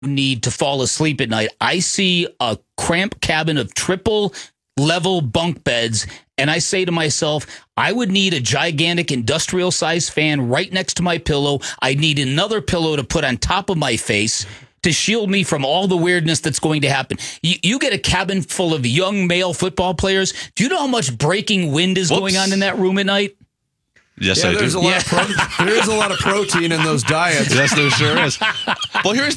need to fall asleep at night. I see a cramped cabin of triple level bunk beds, and I say to myself, I would need a gigantic industrial size fan right next to my pillow. I need another pillow to put on top of my face to shield me from all the weirdness that's going to happen. You get a cabin full of young male football players. Do you know how much breaking wind is going on in that room at night? Yes, I do. There's a lot of protein in those diets. Yes, there sure is. Well, here's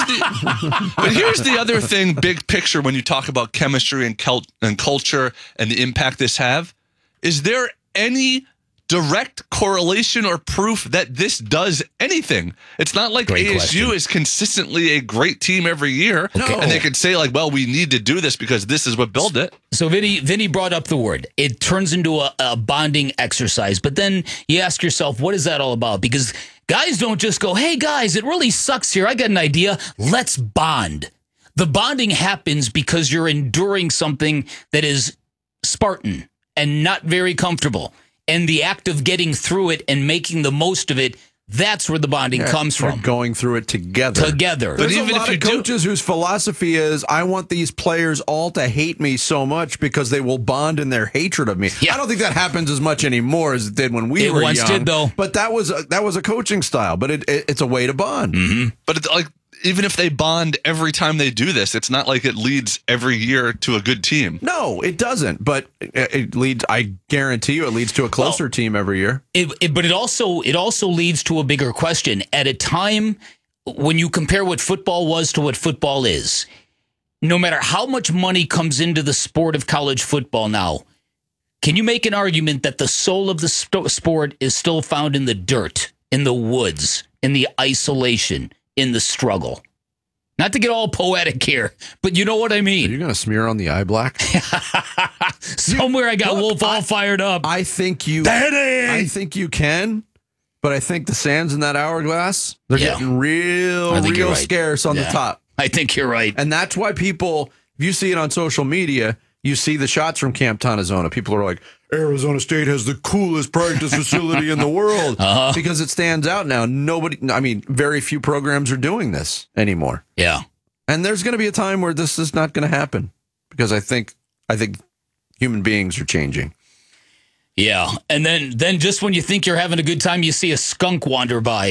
the other thing, big picture, when you talk about chemistry and culture and the impact this have. Is there any direct correlation or proof that this does anything? It's not like Great ASU question. is consistently a great team every year, and they could say like, well, we need to do this because this is what built it. So Vinny brought up the word. It turns into a bonding exercise. But then you ask yourself, what is that all about? Because guys don't just go, hey, guys, it really sucks here. I got an idea. Let's bond. The bonding happens because you're enduring something that is Spartan and not very comfortable. And the act of getting through it and making the most of it, that's where the bonding comes from. Going through it together. But There's even a lot if of you coaches whose philosophy is, I want these players all to hate me so much because they will bond in their hatred of me. Yeah. I don't think that happens as much anymore as it did when we were once young. did, though. But that was a coaching style. But it's a way to bond. Mm-hmm. But it's like, even if they bond every time they do this, it's not like it leads every year to a good team. No, it doesn't. But it leads. I guarantee you, it leads to a closer team every year. But it also leads to a bigger question. At a time when you compare what football was to what football is, no matter how much money comes into the sport of college football now, can you make an argument that the soul of the sport is still found in the dirt, in the woods, in the isolation, in the struggle? Not to get all poetic here, but you know what I Are mean. you going to smear on the eye black? Somewhere I got Wolf all fired up. I think you. Daddy! I think you can. But I think the sands in that hourglass, they're getting real right. scarce on the top. I think you're right. And that's why people, if you see it on social media, you see the shots from Camp Tonizona. People are like, Arizona State has the coolest practice facility in the world because it stands out now. Very few programs are doing this anymore. Yeah. And there's going to be a time where this is not going to happen because I think human beings are changing. Yeah. And then just when you think you're having a good time, you see a skunk wander by.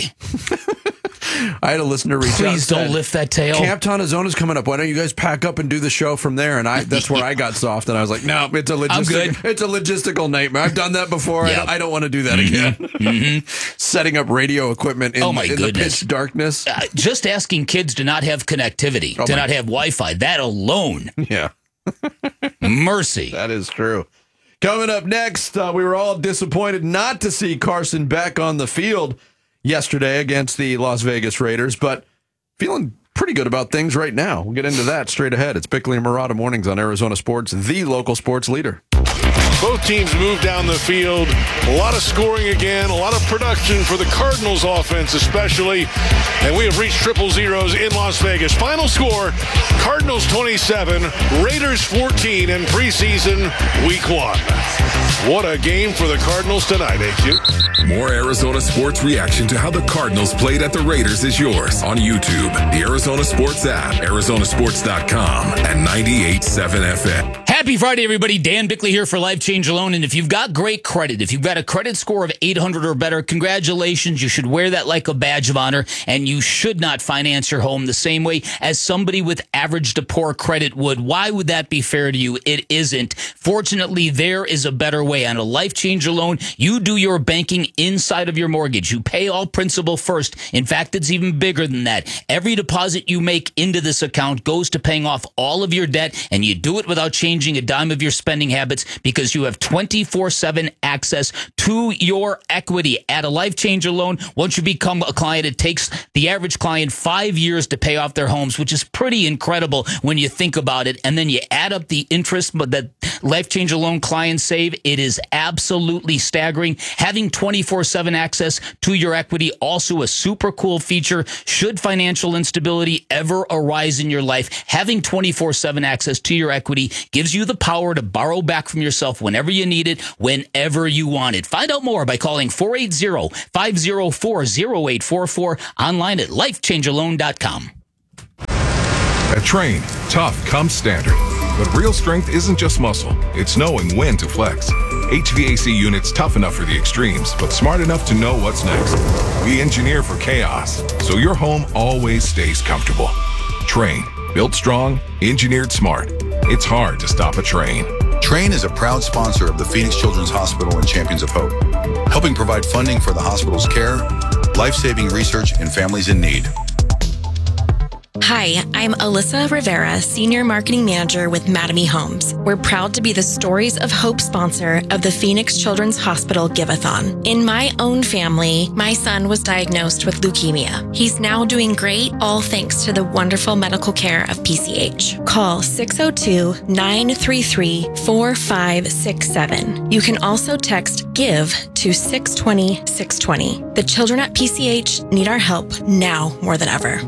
I had a listener reach out. Please don't lift that tail. Camp Tonizona's coming up. Why don't you guys pack up and do the show from there? And that's where I got soft. And I was like, no, it's a logistical nightmare. I've done that before. Yep. I don't want to do that again. Setting up radio equipment in the pitch darkness. Just asking kids to not have connectivity, to not have Wi-Fi, that alone. Yeah. Mercy. That is true. Coming up next, we were all disappointed not to see Carson Beck on the field yesterday against the Las Vegas Raiders, but feeling pretty good about things right now. We'll get into that straight ahead. It's Bickley and Murata Mornings on Arizona Sports, the local sports leader. Both teams move down the field. A lot of scoring again, a lot of production for the Cardinals offense especially. And we have reached triple zeros in Las Vegas. Final score, Cardinals 27, Raiders 14 in preseason week 1. What a game for the Cardinals tonight, HQ. More Arizona sports reaction to how the Cardinals played at the Raiders is yours on YouTube, the Arizona Sports app, arizonasports.com, and 98.7 FM. Happy Friday, everybody. Dan Bickley here for Life Change Alone. And if you've got great credit, if you've got a credit score of 800 or better, congratulations. You should wear that like a badge of honor, and you should not finance your home the same way as somebody with average to poor credit would. Why would that be fair to you? It isn't. Fortunately, there is a better way. On a Life Change Alone, you do your banking inside of your mortgage. You pay all principal first. In fact, it's even bigger than that. Every deposit you make into this account goes to paying off all of your debt, and you do it without changing a dime of your spending habits because you have 24/7 access to your equity. At a Life Change Alone, once you become a client, it takes the average client 5 years to pay off their homes, which is pretty incredible when you think about it. And then you add up the interest that Life Change Alone clients save. It is absolutely staggering. Having 24/7 access to your equity, also a super cool feature. Should financial instability ever arise in your life, having 24/7 access to your equity gives you the power to borrow back from yourself whenever you need it, whenever you want it. Find out more by calling 480-504-0844, online at lifechangealone.com. Train, tough comes standard. But real strength isn't just muscle, it's knowing when to flex. HVAC units tough enough for the extremes, but smart enough to know what's next. We engineer for chaos, so your home always stays comfortable. Train, built strong, engineered smart. It's hard to stop a train. Train is a proud sponsor of the Phoenix Children's Hospital and Champions of Hope, helping provide funding for the hospital's care, life-saving research, and families in need. Hi, I'm Alyssa Rivera, Senior Marketing Manager with Mattamy Homes. We're proud to be the Stories of Hope sponsor of the Phoenix Children's Hospital Give-a-thon. In my own family, my son was diagnosed with leukemia. He's now doing great, all thanks to the wonderful medical care of PCH. Call 602-933-4567. You can also text GIVE to 620-620. The children at PCH need our help now more than ever.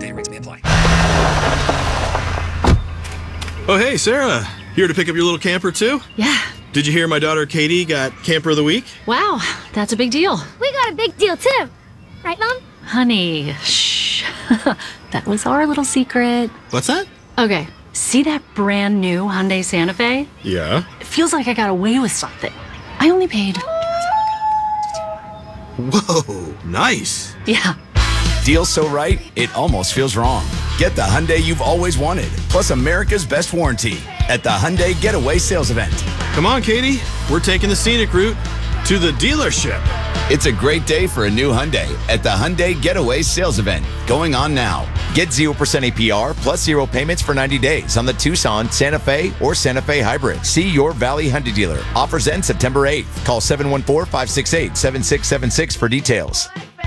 Oh, hey, Sarah. Here to pick up your little camper, too? Yeah. Did you hear my daughter Katie got Camper of the Week? Wow, that's a big deal. We got a big deal, too. Right, Mom? Honey, shh. That was our little secret. What's that? Okay, see that brand new Hyundai Santa Fe? Yeah. It feels like I got away with something. I only paid. Whoa, nice. Yeah. Deal so right, it almost feels wrong. Get the Hyundai you've always wanted, plus America's best warranty at the Hyundai Getaway Sales Event. Come on, Katie. We're taking the scenic route to the dealership. It's a great day for a new Hyundai at the Hyundai Getaway Sales Event, going on now. Get 0% APR plus 0 payments for 90 days on the Tucson, Santa Fe, or Santa Fe Hybrid. See your Valley Hyundai dealer. Offers end September 8th. Call 714-568-7676 for details.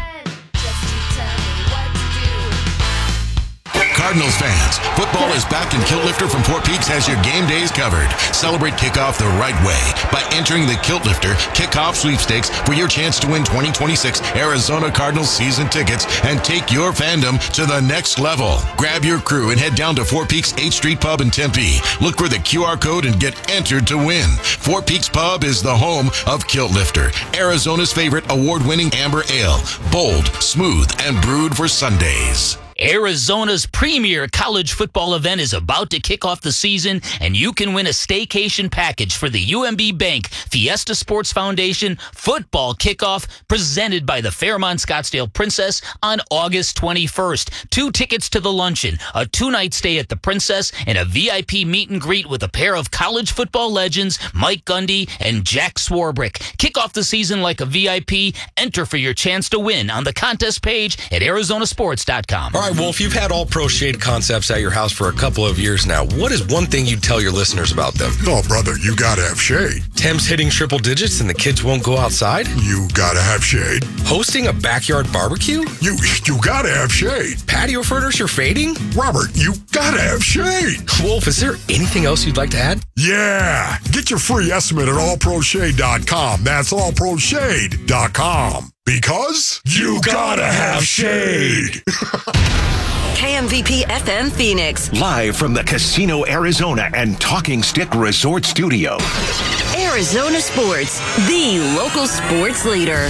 Cardinals fans, football is back and Kilt Lifter from Fort Peaks has your game days covered. Celebrate kickoff the right way by entering the Kilt Lifter Kickoff Sweepstakes for your chance to win 2026 Arizona Cardinals season tickets and take your fandom to the next level. Grab your crew and head down to Fort Peaks 8th Street Pub in Tempe. Look for the QR code and get entered to win. Fort Peaks Pub is the home of Kilt Lifter, Arizona's favorite award-winning amber ale. Bold, smooth, and brewed for Sundays. Arizona's premier college football event is about to kick off the season, and you can win a staycation package for the UMB Bank Fiesta Sports Foundation football kickoff presented by the Fairmont Scottsdale Princess on August 21st. 2 tickets to the luncheon, a 2-night stay at the Princess, and a VIP meet and greet with a pair of college football legends, Mike Gundy and Jack Swarbrick. Kick off the season like a VIP. Enter for your chance to win on the contest page at arizonasports.com. All right, Wolf, you've had All Pro Shade concepts at your house for a couple of years now. What is one thing you'd tell your listeners about them? Oh, brother, you gotta have shade. Temps hitting triple digits and the kids won't go outside? You gotta have shade. Hosting a backyard barbecue? You gotta have shade. Patio furniture fading? Robert, you gotta have shade. Wolf, is there anything else you'd like to add? Yeah, get your free estimate at allproshade.com. That's allproshade.com. Because you gotta have shade. KMVP FM Phoenix. Live from the Casino Arizona and Talking Stick Resort Studio. Arizona Sports, the local sports leader.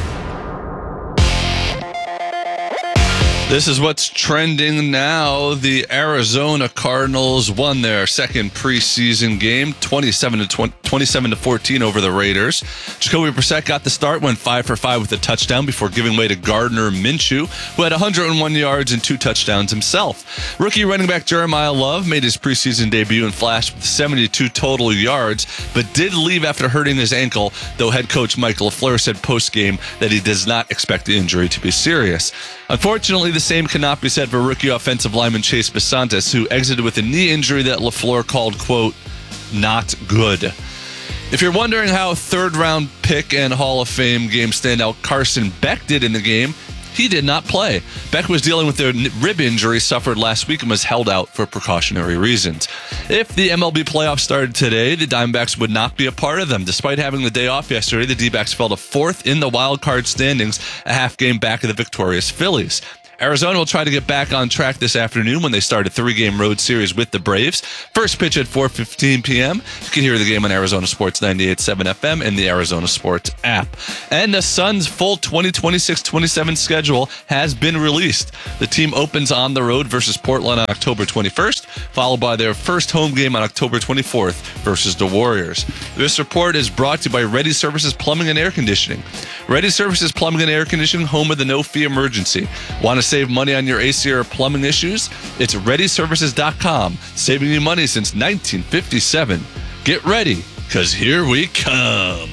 This is what's trending now. The Arizona Cardinals won their second preseason game, 27-14 over the Raiders. Jacoby Brissett got the start, went 5 for 5 with a touchdown before giving way to Gardner Minshew, who had 101 yards and 2 touchdowns himself. Rookie running back Jeremiah Love made his preseason debut and flashed with 72 total yards, but did leave after hurting his ankle, though head coach Mike LaFleur said post-game that he does not expect the injury to be serious. Unfortunately, the same cannot be said for rookie offensive lineman Chase Bisontis, who exited with a knee injury that LaFleur called, quote, not good. If you're wondering how third-round pick and Hall of Fame game standout Carson Beck did in the game, he did not play. Beck was dealing with a rib injury suffered last week and was held out for precautionary reasons. If the MLB playoffs started today, the Diamondbacks would not be a part of them. Despite having the day off yesterday, the D-backs fell to 4th in the wild card standings, a half game back of the victorious Phillies. Arizona will try to get back on track this afternoon when they start a 3-game road series with the Braves. First pitch at 4:15 p.m. You can hear the game on Arizona Sports 98.7 FM and the Arizona Sports app. And the Suns' full 2026-27 schedule has been released. The team opens on the road versus Portland on October 21st, followed by their first home game on October 24th versus the Warriors. This report is brought to you by Ready Services Plumbing and Air Conditioning. Ready Services Plumbing and Air Conditioning, home of the no-fee emergency. Want to save money on your AC or plumbing issues? It's ReadyServices.com, saving you money since 1957. Get ready, because here we come.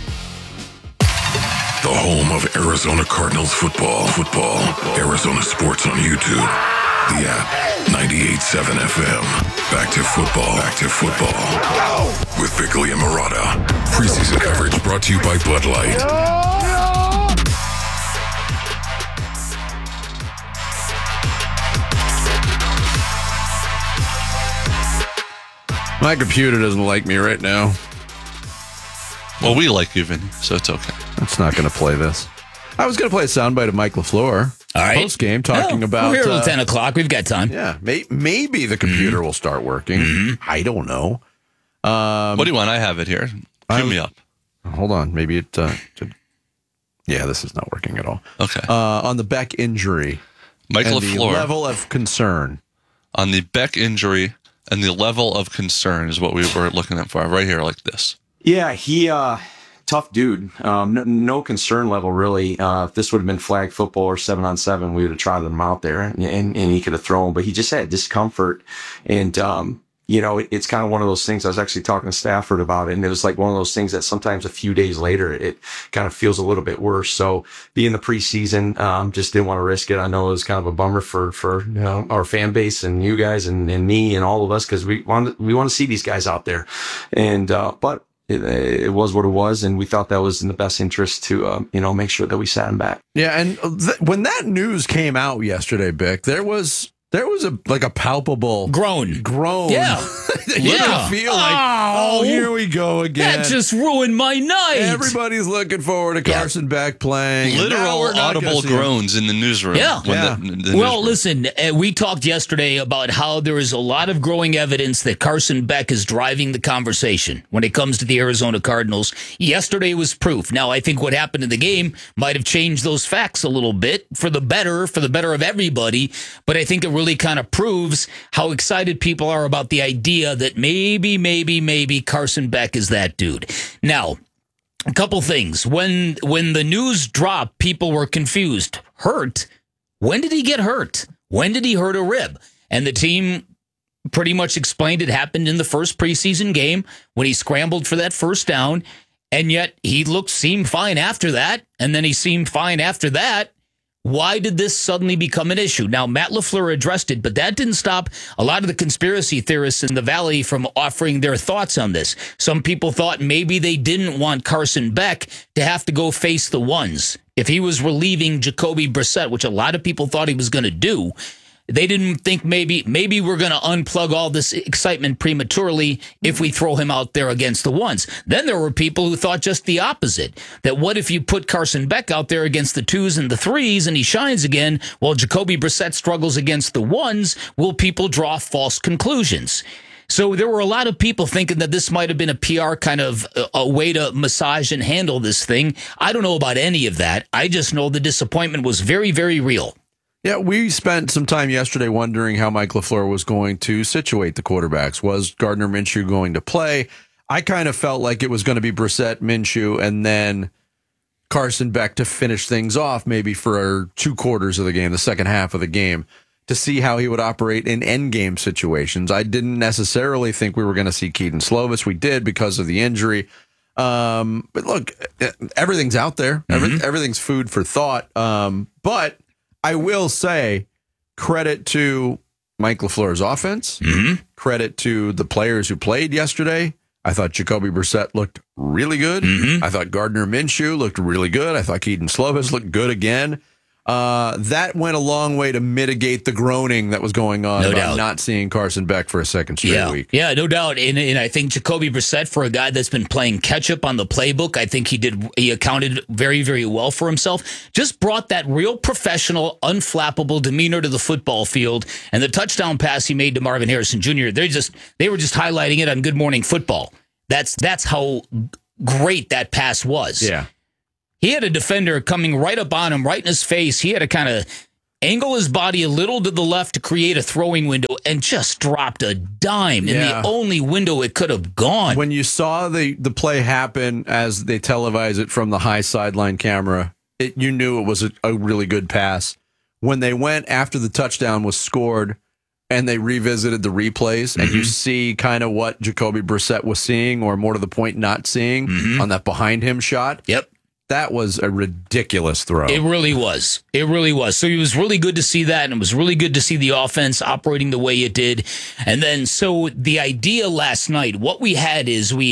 The home of Arizona Cardinals football. Arizona Sports on YouTube. The app, 98.7 FM. Back to football. With Bickley and Marotta. Preseason coverage brought to you by Bud Light. My computer doesn't like me right now. Well, we like you, Vinny, so it's okay. That's not going to play this. I was going to play a soundbite of Mike LaFleur. All right. Post game talking about. We're here till 10 o'clock. We've got time. Yeah. Maybe the computer will start working. I don't know. What do you want? I have it here. Cue me up. Hold on. Maybe it. Yeah, this is not working at all. Okay. On the Beck injury. Mike LaFleur. The level of concern. On the Beck injury and the level of concern is what we were looking at for right here, like this. Yeah, he tough dude. No concern level really. If this would have been flag football or 7-on-7, we would have trotted him out there and he could have thrown. But he just had discomfort, and it's kind of one of those things. I was actually talking to Stafford about it, and it was like one of those things that sometimes a few days later it kind of feels a little bit worse. So being the preseason, just didn't want to risk it. I know it was kind of a bummer for our fan base and you guys and me and all of us, because we want to see these guys out there, and but. It was what it was, and we thought that was in the best interest to, make sure that we sat him back. Yeah, and when that news came out yesterday, Bick, there was a palpable groan. Yeah. You could feel like, here we go again. That just ruined my night. Everybody's looking forward to Carson Beck playing. Literal audible groans in the newsroom. Yeah. Well, listen, we talked yesterday about how there is a lot of growing evidence that Carson Beck is driving the conversation when it comes to the Arizona Cardinals. Yesterday was proof. Now, I think what happened in the game might have changed those facts a little bit for the better of everybody, but I think it really kind of proves how excited people are about the idea that maybe Carson Beck is that dude. Now, a couple things. When the news dropped, people were confused. Hurt? When did he get hurt? When did he hurt a rib? And the team pretty much explained it happened in the first preseason game when he scrambled for that first down, and yet he seemed fine after that, and then he seemed fine after that. Why did this suddenly become an issue? Now, Matt LaFleur addressed it, but that didn't stop a lot of the conspiracy theorists in the Valley from offering their thoughts on this. Some people thought maybe they didn't want Carson Beck to have to go face the ones. If he was relieving Jacoby Brissett, which a lot of people thought he was going to do, they didn't think maybe we're going to unplug all this excitement prematurely if we throw him out there against the ones. Then there were people who thought just the opposite, that what if you put Carson Beck out there against the 2s and the 3s and he shines again while Jacoby Brissett struggles against the 1s? Will people draw false conclusions? So there were a lot of people thinking that this might have been a PR kind of a way to massage and handle this thing. I don't know about any of that. I just know the disappointment was very, very real. Yeah, we spent some time yesterday wondering how Mike LaFleur was going to situate the quarterbacks. Was Gardner Minshew going to play? I kind of felt like it was going to be Brissett, Minshew, and then Carson Beck to finish things off maybe for 2 quarters of the game, the second half of the game, to see how he would operate in endgame situations. I didn't necessarily think we were going to see Keaton Slovis. We did because of the injury. But look, everything's out there. Everything's food for thought. But I will say credit to Mike LaFleur's offense, credit to the players who played yesterday. I thought Jacoby Brissett looked really good. I thought Gardner Minshew looked really good. I thought Keaton Slovis looked good again. that went a long way to mitigate the groaning that was going on No about doubt. not seeing Carson Beck for a second straight week. Yeah, no doubt. And I think Jacoby Brissett, for a guy that's been playing catch up on the playbook, I think he accounted very, very well for himself. Just brought that real professional, unflappable demeanor to the football field. And the touchdown pass he made to Marvin Harrison Jr., they were just highlighting it on Good Morning Football. That's how great that pass was. Yeah. He had a defender coming right up on him, right in his face. He had to kind of angle his body a little to the left to create a throwing window and just dropped a dime in the only window it could have gone. When you saw the play happen as they televise it from the high sideline camera, you knew it was a really good pass. When they went after the touchdown was scored and they revisited the replays and you see kind of what Jacoby Brissett was seeing, or more to the point, not seeing on that behind him shot. Yep. That was a ridiculous throw. It really was. It really was. So it was really good to see that, and it was really good to see the offense operating the way it did. And then, so the idea last night, what we had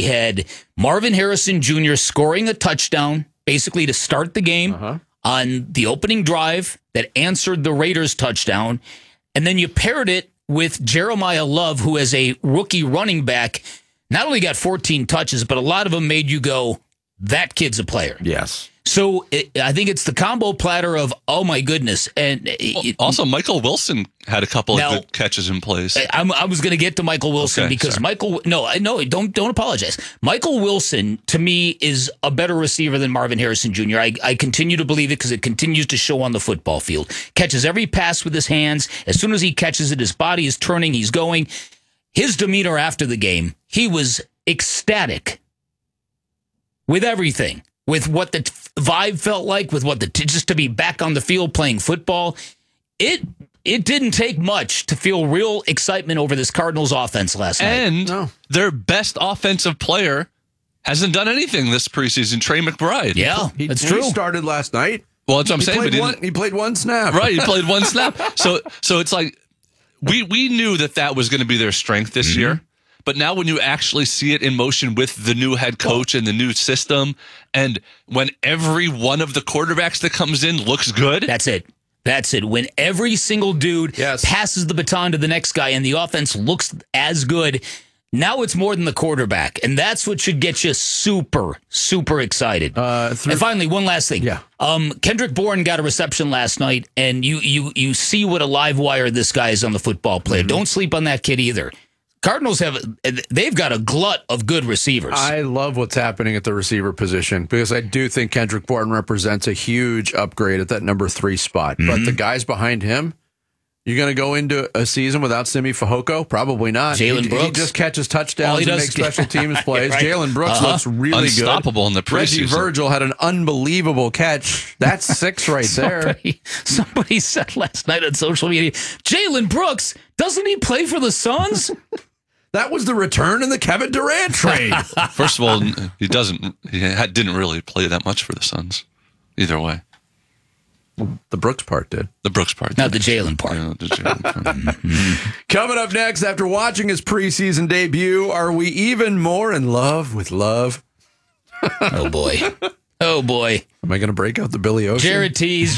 Marvin Harrison Jr. scoring a touchdown, basically to start the game on the opening drive that answered the Raiders touchdown. And then you paired it with Jeremiah Love, who as a rookie running back, not only got 14 touches, but a lot of them made you go, that kid's a player. Yes. So I think it's the combo platter of, oh my goodness. And also, Michael Wilson had a couple of good catches in place. I was going to get to Michael Wilson because don't apologize. Michael Wilson, to me, is a better receiver than Marvin Harrison Jr. I continue to believe it because it continues to show on the football field. Catches every pass with his hands. As soon as he catches it, his body is turning. He's going. His demeanor after the game, he was ecstatic with everything, with what the vibe felt like, with what just to be back on the field playing football. It didn't take much to feel real excitement over this Cardinals offense last night. And their best offensive player hasn't done anything this preseason, Trey McBride. Yeah, that's true. He started last night. Well, that's what I'm saying. He played one snap. Right, he played one snap. So it's like we knew that was going to be their strength this year. But now when you actually see it in motion with the new head coach and the new system, and when every one of the quarterbacks that comes in looks good. That's it. When every single dude passes the baton to the next guy and the offense looks as good, now it's more than the quarterback. And that's what should get you super, super excited. And finally, one last thing. Yeah. Kendrick Bourne got a reception last night, and you see what a live wire this guy is on the football player. Don't sleep on that kid either. Cardinals they've got a glut of good receivers. I love what's happening at the receiver position because I do think Kendrick Bourne represents a huge upgrade at that number 3 spot. But the guys behind him, you're going to go into a season without Simi Fehoko? Probably not. Jalen Brooks. He just catches touchdowns and makes special teams plays. Right. Jalen Brooks looks really unstoppable in the preseason. Reggie Virgil had an unbelievable catch. That's 6 right there. Somebody said last night on social media, Jalen Brooks, doesn't he play for the Suns? That was the return in the Kevin Durant trade. First of all, he doesn't. He didn't really play that much for the Suns. Either way, the Brooks part did. The Brooks part, not the Jalen part. Yeah, the Jalen part. Coming up next, after watching his preseason debut, are we even more in love with Love? Oh boy! Oh boy! Am I going to break out the Billy Ocean? Jared Tease.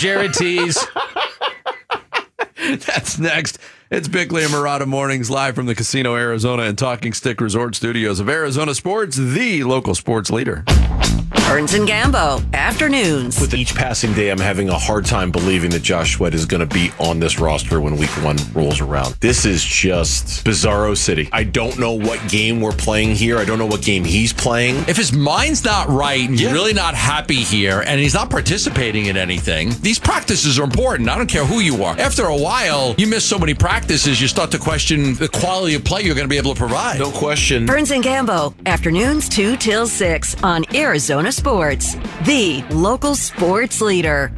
That's next. It's Bickley and Murata Mornings live from the Casino Arizona and Talking Stick Resort Studios of Arizona Sports, the local sports leader. Burns and Gambo, afternoons. With each passing day, I'm having a hard time believing that Josh Sweat is going to be on this roster when week 1 rolls around. This is just bizarro city. I don't know what game we're playing here. I don't know what game he's playing. If his mind's not right and he's really not happy here and he's not participating in anything, these practices are important. I don't care who you are. After a while, you miss so many practices, you start to question the quality of play you're going to be able to provide. No question. Burns and Gambo, afternoons 2 till 6 on Arizona Sports, the local sports leader.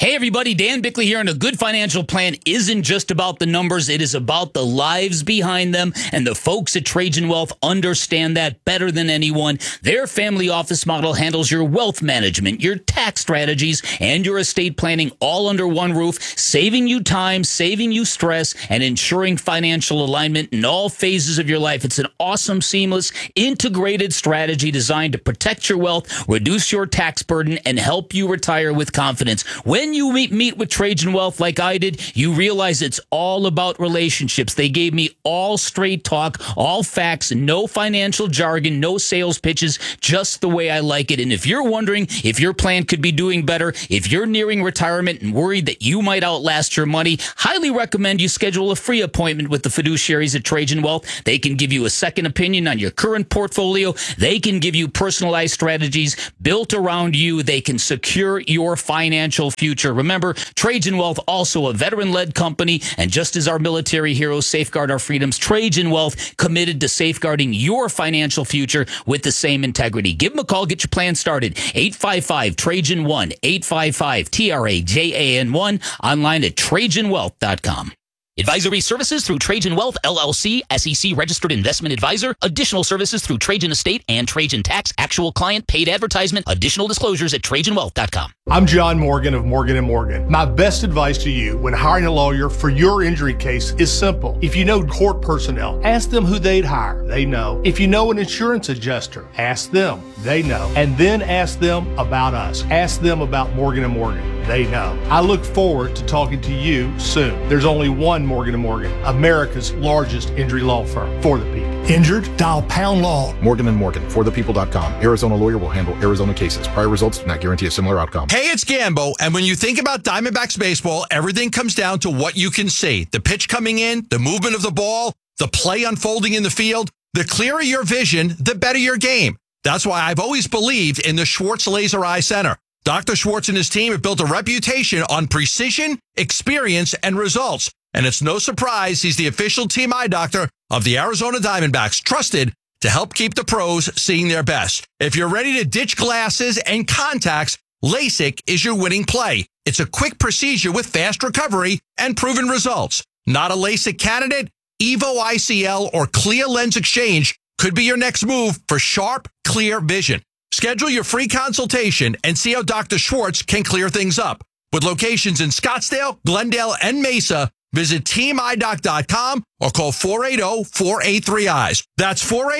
Hey everybody, Dan Bickley here, and a good financial plan isn't just about the numbers, it is about the lives behind them, and the folks at Trajan Wealth understand that better than anyone. Their family office model handles your wealth management, your tax strategies, and your estate planning all under one roof, saving you time, saving you stress, and ensuring financial alignment in all phases of your life. It's an awesome, seamless, integrated strategy designed to protect your wealth, reduce your tax burden, and help you retire with confidence. When you meet with Trajan Wealth like I did, you realize it's all about relationships. They gave me all straight talk, all facts, no financial jargon, no sales pitches, just the way I like it. And if you're wondering if your plan could be doing better, if you're nearing retirement and worried that you might outlast your money, highly recommend you schedule a free appointment with the fiduciaries at Trajan Wealth. They can give you a second opinion on your current portfolio. They can give you personalized strategies built around you. They can secure your financial future. Remember, Trajan Wealth, also a veteran-led company, and just as our military heroes safeguard our freedoms, Trajan Wealth committed to safeguarding your financial future with the same integrity. Give them a call, get your plan started. 855-TRAJAN-1, 855-TRAJAN-1, online at TrajanWealth.com. Advisory services through Trajan Wealth, LLC, SEC registered investment advisor. Additional services through Trajan Estate and Trajan Tax. Actual client paid advertisement. Additional disclosures at TrajanWealth.com. I'm John Morgan of Morgan & Morgan. My best advice to you when hiring a lawyer for your injury case is simple. If you know court personnel, ask them who they'd hire. They know. If you know an insurance adjuster, ask them. They know. And then ask them about us. Ask them about Morgan & Morgan. They know. I look forward to talking to you soon. There's only one Morgan & Morgan, America's largest injury law firm for the people. Injured? Dial Pound Law. Morgan & Morgan, forthepeople.com. Arizona lawyer will handle Arizona cases. Prior results do not guarantee a similar outcome. Hey, it's Gambo, and when you think about Diamondbacks baseball, everything comes down to what you can see. The pitch coming in, the movement of the ball, the play unfolding in the field. The clearer your vision, the better your game. That's why I've always believed in the Schwartz Laser Eye Center. Dr. Schwartz and his team have built a reputation on precision, experience, and results. And it's no surprise he's the official team eye doctor of the Arizona Diamondbacks, trusted to help keep the pros seeing their best. If you're ready to ditch glasses and contacts, LASIK is your winning play. It's a quick procedure with fast recovery and proven results. Not a LASIK candidate? Evo ICL or Clear Lens Exchange could be your next move for sharp, clear vision. Schedule your free consultation and see how Dr. Schwartz can clear things up. With locations in Scottsdale, Glendale, and Mesa, visit teamidoc.com or call 480-483-EYES. That's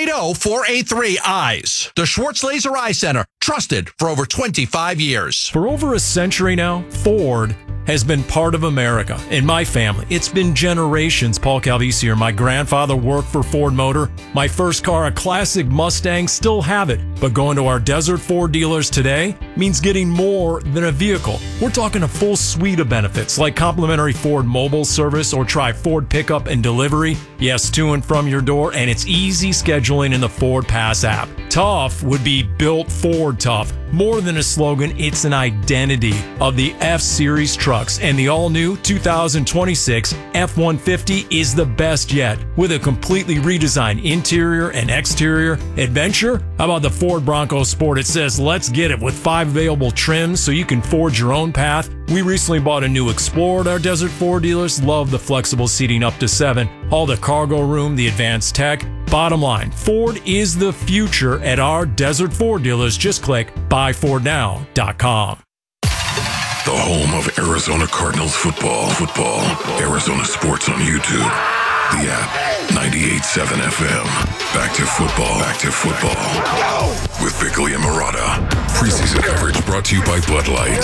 480-483-EYES. The Schwartz Laser Eye Center, trusted for over 25 years. For over a century now, Ford has been part of America. In my family, it's been generations. Paul Calvisi here. My grandfather worked for Ford Motor. My first car, a classic Mustang, still have it. But going to our Desert Ford dealers today means getting more than a vehicle. We're talking a full suite of benefits like complimentary Ford mobile service or try Ford pickup and delivery. Yes, to and from your door, and it's easy scheduling in the Ford Pass app. Tough would be built Ford tough. More than a slogan, it's an identity of the F-Series trucks, and the all-new 2026 F-150 is the best yet. With a completely redesigned interior and exterior adventure, how about the Ford Bronco Sport? It says, let's get it, with 5 available trims so you can forge your own path. We recently bought a new Explorer at our Desert Ford dealers. Love the flexible seating up to 7, all the cargo room, the advanced tech. Bottom line, Ford is the future at our Desert Ford dealers. Just click buyfordnow.com. The home of Arizona Cardinals football. Arizona sports on YouTube. The app, 98.7 FM. Back to football. With Bickley and Marotta. Preseason coverage brought to you by Bud Light.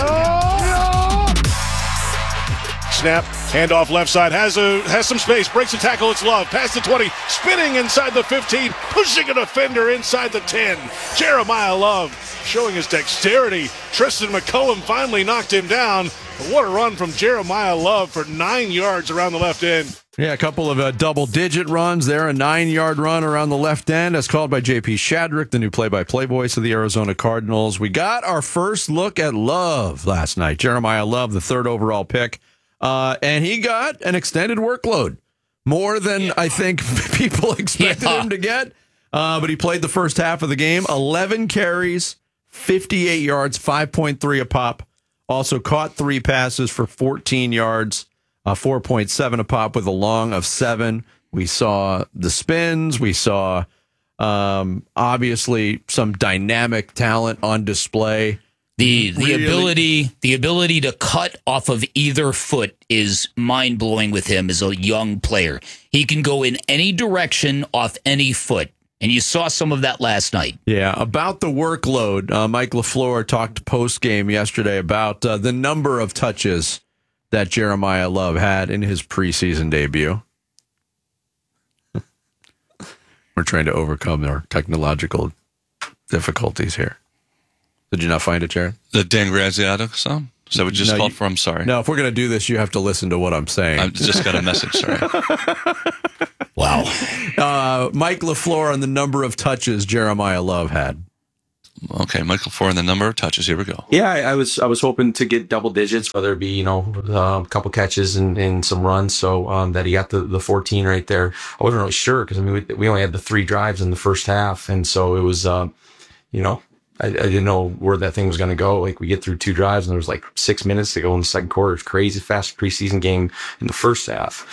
Snap, handoff left side, has some space, breaks the tackle, it's Love, past the 20, spinning inside the 15, pushing a defender inside the 10. Jeremiah Love showing his dexterity. Tristan McCollum finally knocked him down. But what a run from Jeremiah Love for 9 yards around the left end. Yeah, a couple of double-digit runs there. A 9-yard run around the left end, as called by J.P. Shadrick, the new play-by-play voice of the Arizona Cardinals. We got our first look at Love last night. Jeremiah Love, the 3rd overall pick. And he got an extended workload, more than I think people expected him to get. But he played the first half of the game, 11 carries, 58 yards, 5.3 a pop. Also caught 3 passes for 14 yards, 4.7 a pop with a long of 7. We saw the spins. We saw, obviously, some dynamic talent on display. The ability to cut off of either foot is mind-blowing with him as a young player. He can go in any direction off any foot, and you saw some of that last night. Yeah, about the workload, Mike LaFleur talked post-game yesterday about the number of touches that Jeremiah Love had in his preseason debut. We're trying to overcome our technological difficulties here. Did you not find it, Jared? The Dan Graziano song? Is that what you just called for? I'm sorry. No, if we're going to do this, you have to listen to what I'm saying. I just got a message, sorry. Wow. Mike LaFleur on the number of touches Jeremiah Love had. Okay, Mike LaFleur and the number of touches. Here we go. Yeah, I was hoping to get double digits, whether it be, a couple catches and some runs, so that he got the 14 right there. I wasn't really sure because, we only had the 3 drives in the first half, and so it was, I didn't know where that thing was going to go. Like, we get through 2 drives, and there was like 6 minutes to go in the second quarter. It's crazy fast preseason game in the first half.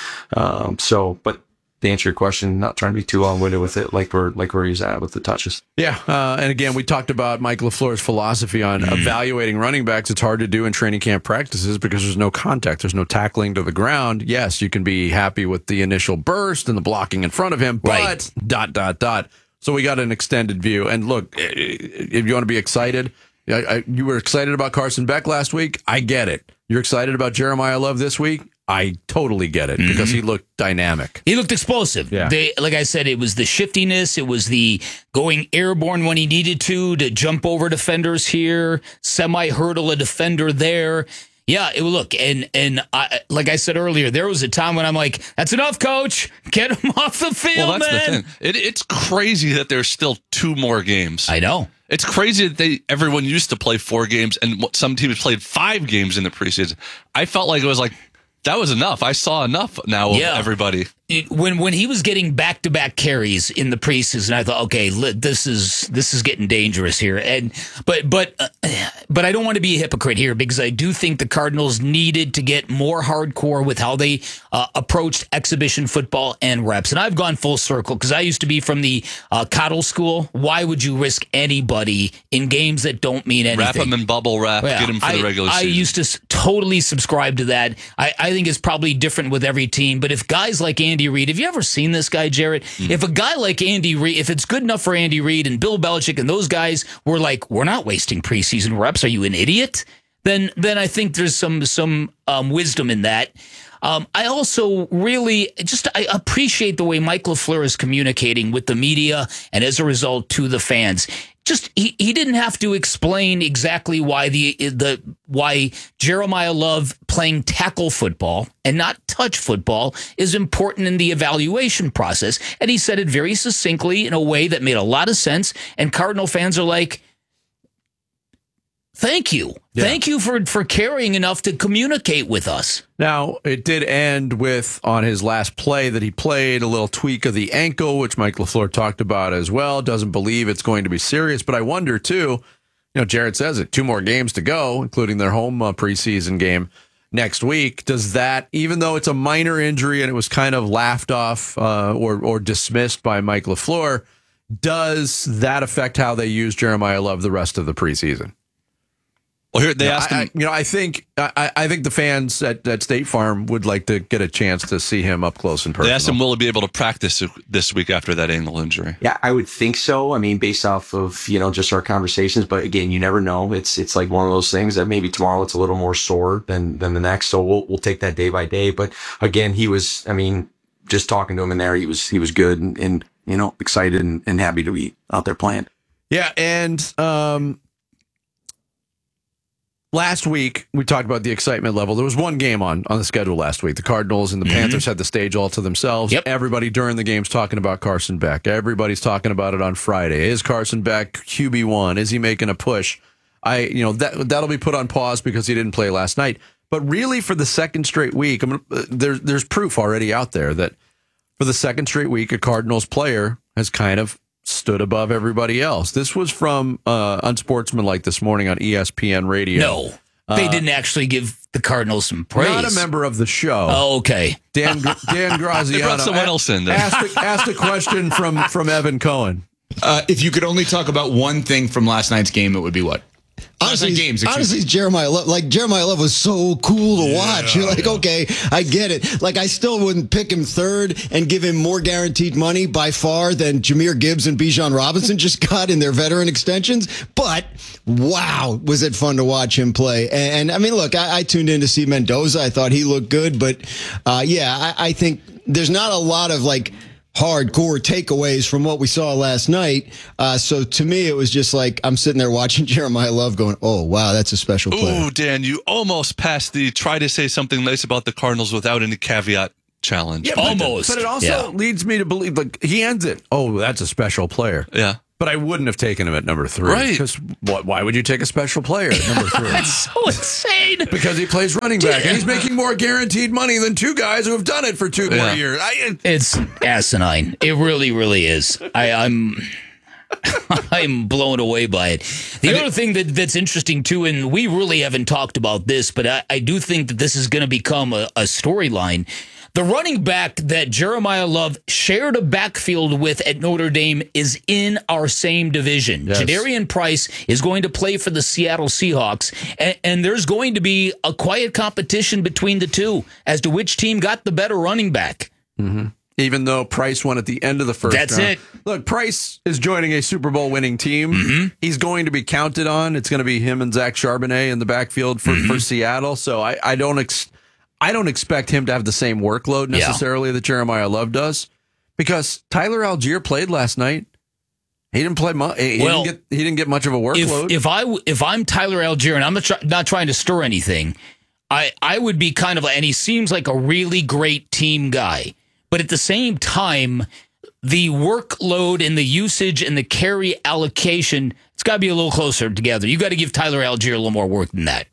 But to answer your question, not trying to be too long-winded with it, like where he's at with the touches. Yeah, and again, we talked about Mike LaFleur's philosophy on evaluating running backs. It's hard to do in training camp practices because there's no contact. There's no tackling to the ground. Yes, you can be happy with the initial burst and the blocking in front of him, but ... So we got an extended view. And look, if you want to be excited, you were excited about Carson Beck last week. I get it. You're excited about Jeremiah Love this week. I totally get it because he looked dynamic. He looked explosive. Yeah. Like I said, it was the shiftiness. It was the going airborne when he needed to jump over defenders here, semi-hurdle a defender there. Yeah, and like I said earlier, there was a time when I'm like, that's enough, coach. Get him off the field, Well, that's man. the thing. It's crazy that there's still 2 more games. I know. It's crazy that everyone used to play 4 games, and some teams played 5 games in the preseason. I felt like it was like, that was enough. I saw enough now of everybody. When he was getting back-to-back carries in the preseason, I thought, okay, this is getting dangerous here. But I don't want to be a hypocrite here because I do think the Cardinals needed to get more hardcore with how they approached exhibition football and reps. And I've gone full circle because I used to be from the Cottle school. Why would you risk anybody in games that don't mean anything? Wrap them in bubble wrap. Yeah, Get them for the regular season. I used to totally subscribe to that. I think it's probably different with every team. But if guys like Andy Reid, have you ever seen this guy, Jarrett? If a guy like Andy Reid, if it's good enough for Andy Reid and Bill Belichick and those guys were like, we're not wasting preseason reps. Are you an idiot? Then I think there's some wisdom in that. I also really I appreciate the way Mike LaFleur is communicating with the media and as a result to the fans. He didn't have to explain exactly why why Jeremiah Love playing tackle football and not touch football is important in the evaluation process. And he said it very succinctly in a way that made a lot of sense. And Cardinal fans are like, thank you. Yeah. Thank you for caring enough to communicate with us. Now, it did end with, on his last play that he played, a little tweak of the ankle, which Mike LaFleur talked about as well. Doesn't believe it's going to be serious. But I wonder, too, Jared says it, 2 more games to go, including their home preseason game next week. Does that, even though it's a minor injury and it was kind of laughed off or dismissed by Mike LaFleur, does that affect how they use Jeremiah Love the rest of the preseason? Well, here they asked him. I think the fans at State Farm would like to get a chance to see him up close and personal. They asked him, will he be able to practice this week after that ankle injury? Yeah, I would think so. I mean, based off of just our conversations. But again, you never know. It's like one of those things that maybe tomorrow it's a little more sore than the next. So we'll take that day by day. But again, he was. I mean, just talking to him in there, he was good and excited and happy to be out there playing. Yeah, and last week, we talked about the excitement level. There was one game on the schedule last week. The Cardinals and the Panthers had the stage all to themselves. Yep. Everybody during the game's talking about Carson Beck. Everybody's talking about it on Friday. Is Carson Beck QB1? Is he making a push? That'll be put on pause because he didn't play last night. But really, for the second straight week, there's proof already out there that for the second straight week, a Cardinals player has kind of stood above everybody else. This was from Unsportsmanlike this morning on ESPN Radio. They didn't actually give the Cardinals some praise. Not a member of the show. Oh, okay. Dan Graziano. They brought someone else in. Asked a question from Evan Cohen. If you could only talk about one thing from last night's game, it would be what? Honestly, Jeremiah Love was so cool to watch. You're like, okay, I get it. Like, I still wouldn't pick him third and give him more guaranteed money by far than Jahmyr Gibbs and Bijan Robinson just got in their veteran extensions. But wow, was it fun to watch him play? And I mean, look, I tuned in to see Mendoza. I thought he looked good, but I think there's not a lot of like hardcore takeaways from what we saw last night. So to me, it was just like I'm sitting there watching Jeremiah Love going, oh, wow, that's a special player. Ooh, Dan, you almost passed the try to say something nice about the Cardinals without any caveat challenge. Yeah, but it also leads me to believe, like, he ends it. Oh, that's a special player. Yeah. But I wouldn't have taken him at number 3. Right. Because why would you take a special player at number 3? That's so insane. Because he plays running back, and he's making more guaranteed money than 2 guys who have done it for 2 more years. It's asinine. It really, really is. I'm blown away by it. The other thing that's interesting, too, and we really haven't talked about this, but I do think that this is going to become a storyline. The running back that Jeremiah Love shared a backfield with at Notre Dame is in our same division. Yes. Jadarian Price is going to play for the Seattle Seahawks, and there's going to be a quiet competition between the two as to which team got the better running back. Mm-hmm. Even though Price won at the end of the first round. That's it. Look, Price is joining a Super Bowl winning team. Mm-hmm. He's going to be counted on. It's going to be him and Zach Charbonnet in the backfield for Seattle. So I don't expect him to have the same workload necessarily that Jeremiah Love does, because Tyler Algier played last night. He didn't play much. He didn't get much of a workload. If I'm Tyler Algier and I'm not trying to stir anything, I would be kind of, and he seems like a really great team guy, but at the same time, the workload and the usage and the carry allocation, it's got to be a little closer together. You got to give Tyler Algier a little more work than that.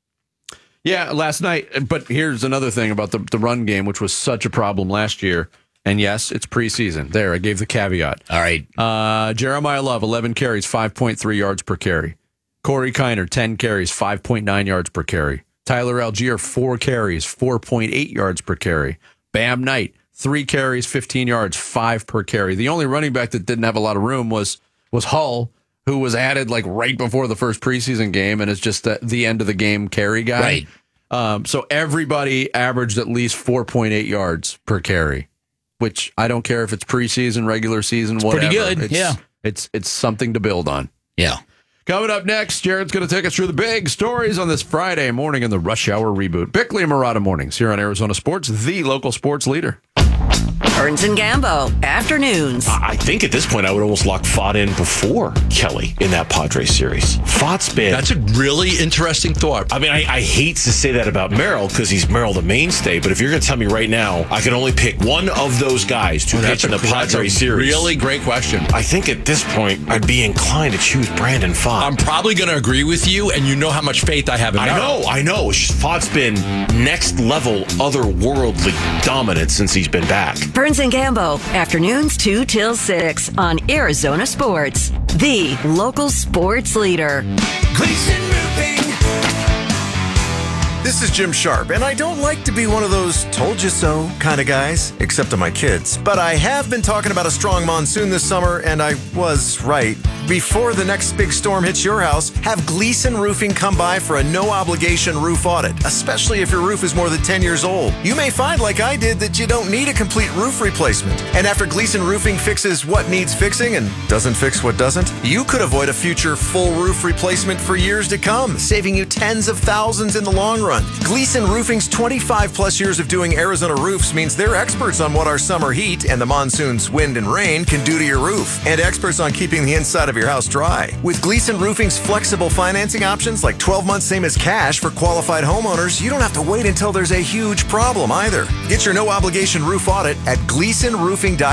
Yeah, last night. But here's another thing about the run game, which was such a problem last year. And yes, it's preseason. There, I gave the caveat. All right. Jeremiah Love, 11 carries, 5.3 yards per carry. Corey Kiner, 10 carries, 5.9 yards per carry. Tyler Algier, 4 carries, 4.8 yards per carry. Bam Knight, 3 carries, 15 yards, 5 per carry. The only running back that didn't have a lot of room was Hull, who was added like right before the first preseason game and is just the end of the game carry guy. Right. So everybody averaged at least 4.8 yards per carry, which I don't care if it's preseason, regular season, whatever. Pretty good, It's something to build on. Yeah. Coming up next, Jared's going to take us through the big stories on this Friday morning in the Rush Hour reboot. Bickley and Murata mornings here on Arizona Sports, the local sports leader. Burns and Gambo, afternoons. I think at this point I would almost lock Fott in before Kelly in that Padres series. Fott's been... That's a really interesting thought. I mean, I hate to say that about Merrill because he's Merrill the mainstay, but if you're going to tell me right now I can only pick one of those guys to pitch in the Padres series. Really great question. I think at this point I'd be inclined to choose Brandon Fott. I'm probably going to agree with you, and you know how much faith I have in Merrill. I know. Fott's been next level, otherworldly dominant since he's been back. Burns and Gambo, afternoons 2 till 6 on Arizona Sports, the local sports leader. Gleason Roofing. This is Jim Sharp, and I don't like to be one of those told you so kind of guys, except to my kids. But I have been talking about a strong monsoon this summer, and I was right. Before the next big storm hits your house, have Gleason Roofing come by for a no-obligation roof audit, especially if your roof is more than 10 years old. You may find, like I did, that you don't need a complete roof replacement. And after Gleason Roofing fixes what needs fixing and doesn't fix what doesn't, you could avoid a future full roof replacement for years to come, saving you tens of thousands in the long run. Gleason Roofing's 25-plus years of doing Arizona roofs means they're experts on what our summer heat and the monsoon's wind and rain can do to your roof, and experts on keeping the inside of your house dry. With Gleason Roofing's flexible financing options like 12 months same as cash for qualified homeowners, you don't have to wait until there's a huge problem either. Get your no-obligation roof audit at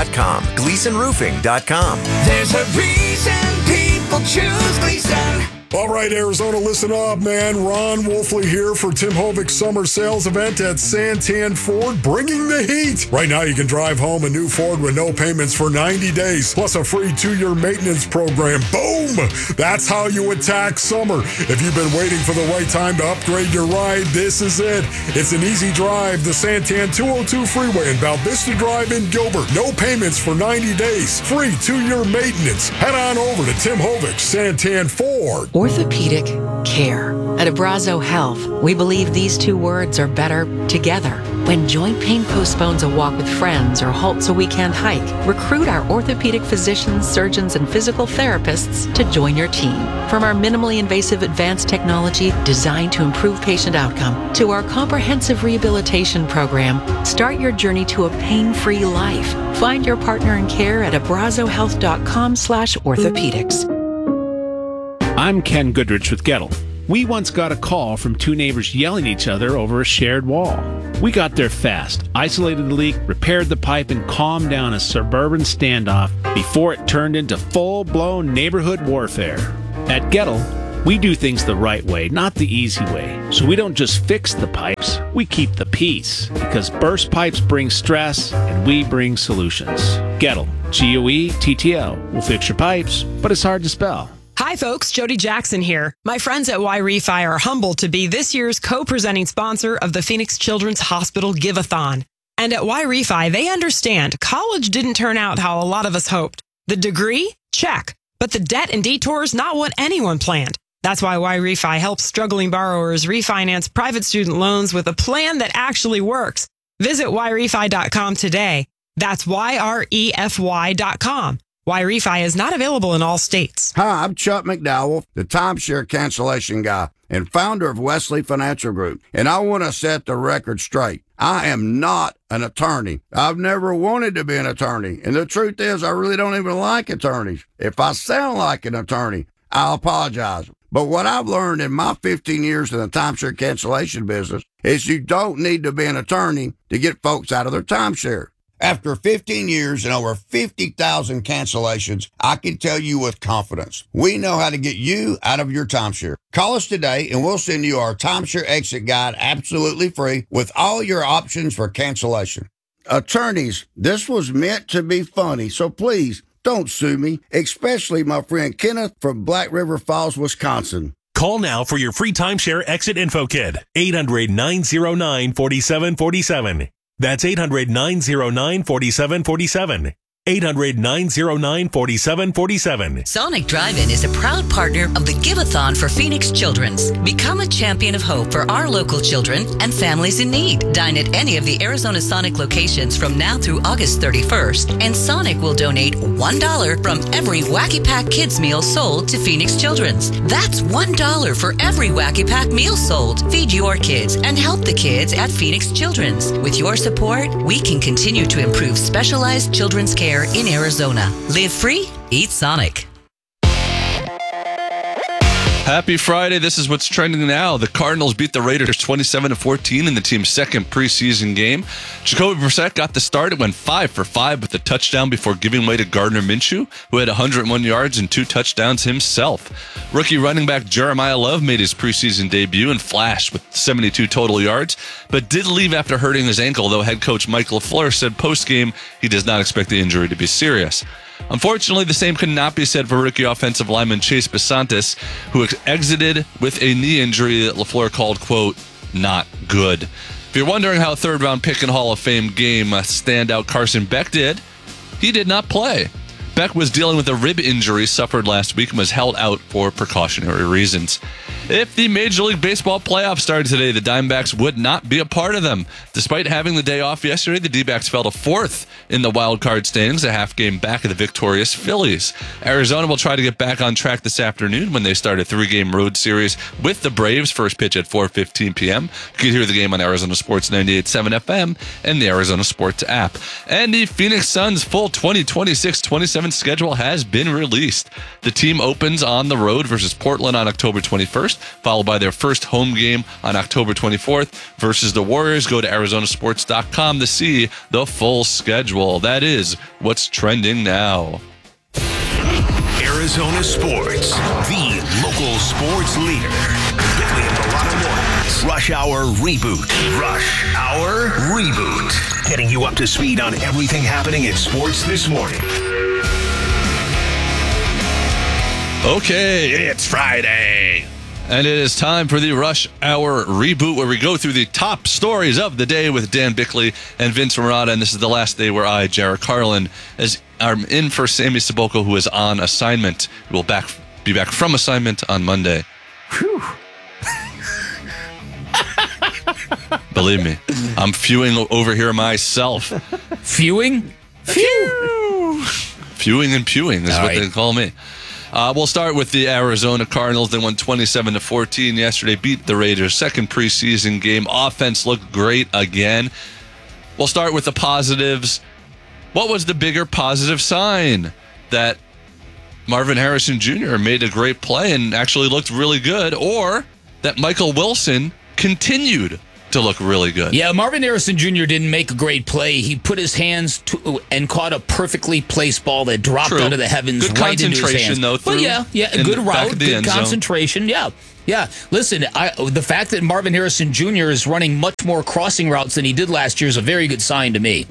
GleasonRoofing.com. GleasonRoofing.com. There's a reason people choose Gleason. All right, Arizona, listen up, man. Ron Wolfley here for Tim Hovig's summer sales event at Santan Ford, bringing the heat. Right now, you can drive home a new Ford with no payments for 90 days, plus a free 2-year maintenance program. Boom! That's how you attack summer. If you've been waiting for the right time to upgrade your ride, this is it. It's an easy drive, the Santan 202 freeway in Val Vista Drive in Gilbert. No payments for 90 days, free 2-year maintenance. Head on over to Tim Hovig, Santan Ford. Orthopedic care. At Abrazo Health, we believe these two words are better together. When joint pain postpones a walk with friends or halts a weekend hike, recruit our orthopedic physicians, surgeons, and physical therapists to join your team. From our minimally invasive advanced technology designed to improve patient outcome to our comprehensive rehabilitation program, start your journey to a pain-free life. Find your partner in care at abrazohealth.com/orthopedics. I'm Ken Goodrich with Gettle. We once got a call from two neighbors yelling at each other over a shared wall. We got there fast, isolated the leak, repaired the pipe, and calmed down a suburban standoff before it turned into full-blown neighborhood warfare. At Gettle, we do things the right way, not the easy way. So we don't just fix the pipes, we keep the peace. Because burst pipes bring stress, and we bring solutions. Gettle, G-O-E-T-T-L. We'll fix your pipes, but it's hard to spell. Hi, folks. Jody Jackson here. My friends at Y-Refi are humbled to be this year's co-presenting sponsor of the Phoenix Children's Hospital Give-a-thon. And at Y-Refi, they understand college didn't turn out how a lot of us hoped. The degree? Check. But the debt and detours, not what anyone planned. That's why Y-Refi helps struggling borrowers refinance private student loans with a plan that actually works. Visit YRefi.com today. That's YREFY.com. Y-Refi is not available in all states. Hi, I'm Chuck McDowell, the timeshare cancellation guy and founder of Wesley Financial Group. And I want to set the record straight. I am not an attorney. I've never wanted to be an attorney. And the truth is, I really don't even like attorneys. If I sound like an attorney, I'll apologize. But what I've learned in my 15 years in the timeshare cancellation business is you don't need to be an attorney to get folks out of their timeshare. After 15 years and over 50,000 cancellations, I can tell you with confidence, we know how to get you out of your timeshare. Call us today and we'll send you our timeshare exit guide absolutely free with all your options for cancellation. Attorneys, this was meant to be funny, so please don't sue me, especially my friend Kenneth from Black River Falls, Wisconsin. Call now for your free timeshare exit info kit. 800-909-4747. That's 800-909-4747. 800-909-4747. Sonic Drive-In is a proud partner of the Give-a-thon for Phoenix Children's. Become a champion of hope for our local children and families in need. Dine at any of the Arizona Sonic locations from now through August 31st, and Sonic will donate $1 from every Wacky Pack Kids meal sold to Phoenix Children's. That's $1 for every Wacky Pack meal sold. Feed your kids and help the kids at Phoenix Children's. With your support, we can continue to improve specialized children's care in Arizona. Live free, eat Sonic. Happy Friday. This is what's trending now. The Cardinals beat the Raiders 27-14 in the team's second preseason game. Jacoby Brissett got the start. It went 5 for 5 with a touchdown before giving way to Gardner Minshew, who had 101 yards and 2 touchdowns himself. Rookie running back Jeremiah Love made his preseason debut and flashed with 72 total yards, but did leave after hurting his ankle, though head coach Mike LaFleur said post-game he does not expect the injury to be serious. Unfortunately, the same could not be said for rookie offensive lineman Chase Bisontis, who exited with a knee injury that LaFleur called, quote, not good. If you're wondering how third-round pick and Hall of Fame game standout Carson Beck did, he did not play. Beck was dealing with a rib injury suffered last week and was held out for precautionary reasons. If the Major League Baseball playoffs started today, the Diamondbacks would not be a part of them. Despite having the day off yesterday, the D-backs fell to 4th in the wild card standings, a half game back of the victorious Phillies. Arizona will try to get back on track this afternoon when they start a 3-game road series with the Braves. First pitch at 4:15 p.m. You can hear the game on Arizona Sports 98.7 FM and the Arizona Sports app. And the Phoenix Suns' full 2026-27 schedule has been released. The team opens on the road versus Portland on October 21st, followed by their first home game on October 24th versus the Warriors. Go to arizonasports.com to see the full schedule. That is what's trending now. Arizona sports, the local sports leader. Bickley and Baratta mornings. Rush Hour Reboot. Rush Hour Reboot. Getting you up to speed on everything happening in sports this morning. Okay, it's Friday. And it is time for the Rush Hour Reboot, where we go through the top stories of the day with Dan Bickley and Vince Murata. And this is the last day where I, Jared Carlin, I'm in for Sammy Saboko, who is on assignment. We'll be back from assignment on Monday. Whew. Believe me, I'm fewing over here myself. Fewing? Phew. Fewing and pewing is what they call me. We'll start with the Arizona Cardinals. They won 27-14 yesterday, beat the Raiders. Second preseason game. Offense looked great again. We'll start with the positives. What was the bigger positive sign? That Marvin Harrison Jr. made a great play and actually looked really good, or that Michael Wilson continued to look really good? Yeah, Marvin Harrison Jr. didn't make a great play. He put his hands to and caught a perfully placed ball that dropped out of the heavens good right into his hands. Though, well, yeah, good route, good concentration. Yeah. Listen, the fact that Marvin Harrison Jr. is running much more crossing routes than he did last year is a very good sign to me.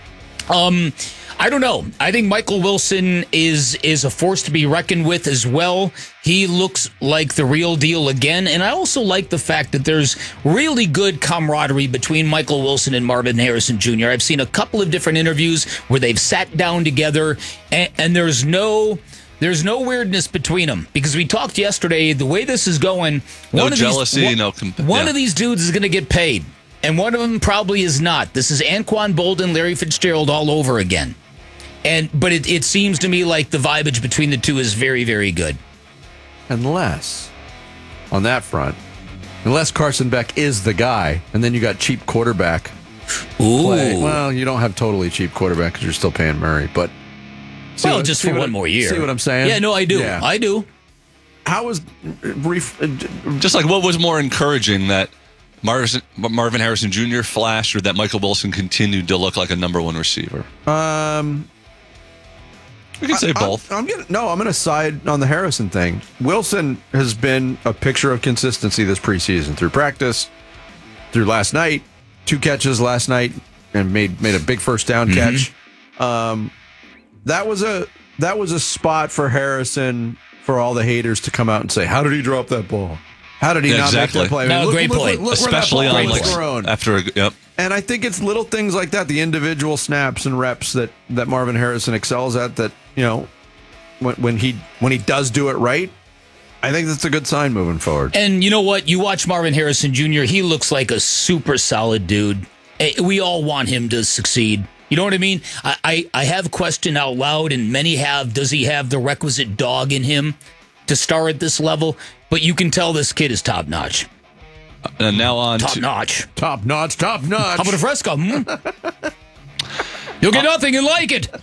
I don't know. I think Michael Wilson is a force to be reckoned with as well. He looks like the real deal again. And I also like the fact that there's really good camaraderie between Michael Wilson and Marvin Harrison Jr. I've seen a couple of different interviews where they've sat down together, and there's no weirdness between them, because we talked yesterday, the way this is going, one of these dudes is going to get paid, and one of them probably is not. This is Anquan Boldin, Larry Fitzgerald all over again. But it seems to me like the vibage between the two is very, very good. Unless, on that front, Carson Beck is the guy, and then you got cheap quarterback. Ooh. Well, you don't have totally cheap quarterback because you're still paying Murray, but... just for one more year. See what I'm saying? Yeah, no, I do. Yeah. I do. How was... Just like, what was more encouraging, that Marvin Harrison Jr. flashed, or that Michael Wilson continued to look like a number one receiver? We can say both. I'm going to side on the Harrison thing. Wilson has been a picture of consistency this preseason, through practice, through last night, 2 catches last night, and made a big first down catch. That was a spot for Harrison, for all the haters to come out and say, how did he drop that ball? How did he not make that play? I mean, great play. Especially on after yep. And I think it's little things like that, the individual snaps and reps that Marvin Harrison excels at, that, when he does do it right, I think that's a good sign moving forward. And you know what? You watch Marvin Harrison Jr., he looks like a super solid dude. We all want him to succeed. You know what I mean? I have questioned out loud, and many have, does he have the requisite dog in him to star at this level? But you can tell this kid is top notch. And now on top notch. Top notch. How about a fresco? You'll get nothing and like it.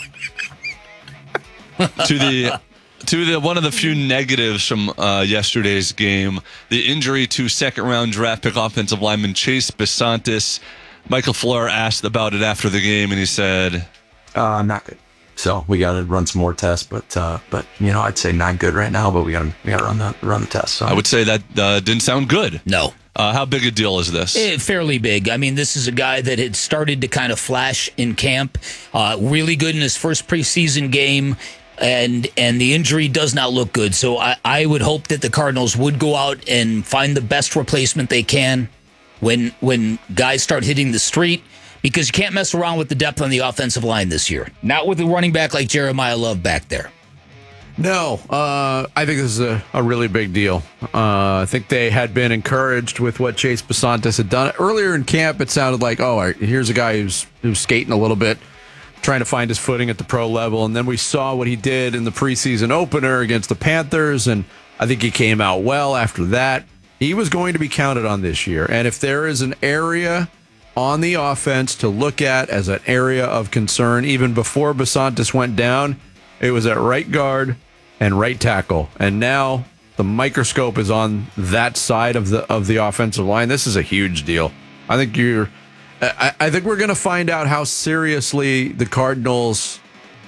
to the one of the few negatives from yesterday's game, the injury to second-round draft pick offensive lineman Chase Bisontis. Michael Fleur asked about it after the game, and he said, "I'm not good. So we got to run some more tests, but I'd say not good right now. But we got to run the tests." So. I would say that didn't sound good. No. How big a deal is this? Fairly big. I mean, this is a guy that had started to kind of flash in camp. Really good in his first preseason game. And the injury does not look good. So I would hope that the Cardinals would go out and find the best replacement they can when guys start hitting the street, because you can't mess around with the depth on the offensive line this year. Not with a running back like Jeremiah Love back there. No, I think this is a really big deal. I think they had been encouraged with what Chase Bisontis had done. Earlier in camp, it sounded like, here's a guy who's skating a little bit, trying to find his footing at the pro level. And then we saw what he did in the preseason opener against the Panthers, and I think he came out well after that. He was going to be counted on this year. And if there is an area on the offense to look at as an area of concern, even before Bisontis went down, it was at right guard and right tackle. And now the microscope is on that side of the offensive line. This is a huge deal. I think we're going to find out how seriously the Cardinals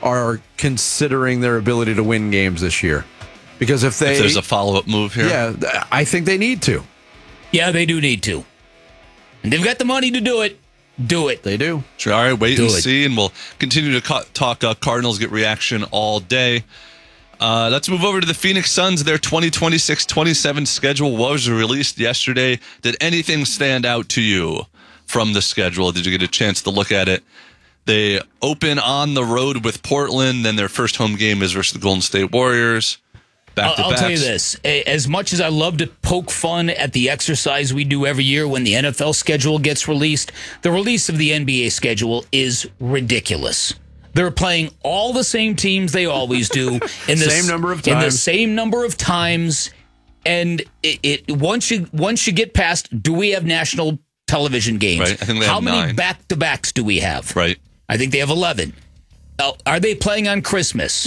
are considering their ability to win games this year. Because if there's a follow-up move here. Yeah, I think they need to. Yeah, they do need to. And they've got the money to do it. Do it. They do. Sure. All right, wait and see, and we'll continue to talk Cardinals, get reaction all day. Let's move over to the Phoenix Suns. Their 2026-27 schedule was released yesterday. Did anything stand out to you from the schedule? Did you get a chance to look at it? They open on the road with Portland. Then their first home game is versus the Golden State Warriors. I'll tell you this. As much as I love to poke fun at the exercise we do every year when the NFL schedule gets released, the release of the NBA schedule is ridiculous. They're playing all the same teams they always do in the same number of times. In the same number of times. And once you get past, do we have national television games? Right. I think they How have many 9. back-to-backs do we have? Right. I think they have 11. Are they playing on Christmas?